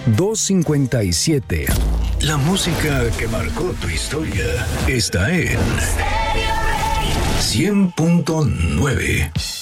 257. La música que marcó tu historia está en 100.9.